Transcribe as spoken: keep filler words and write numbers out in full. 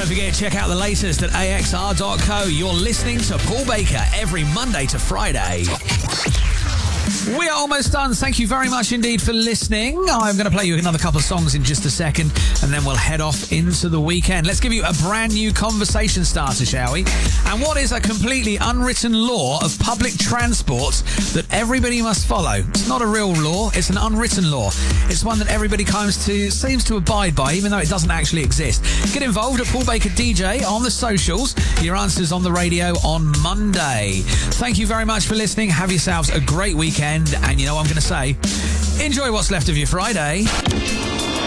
Don't forget to check out the latest at A X R dot co. You're listening to Paul Baker every Monday to Friday. We are almost done. Thank you very much indeed for listening. I'm going to play you another couple of songs in just a second, and then we'll head off into the weekend. Let's give you a brand new conversation starter, shall we? And what is a completely unwritten law of public transport that everybody must follow? It's not a real law. It's an unwritten law. It's one that everybody comes to, seems to abide by, even though it doesn't actually exist. Get involved at Paul Baker D J on the socials. Your answers on the radio on Monday. Thank you very much for listening. Have yourselves a great weekend. And you know what I'm going to say? Enjoy what's left of your Friday.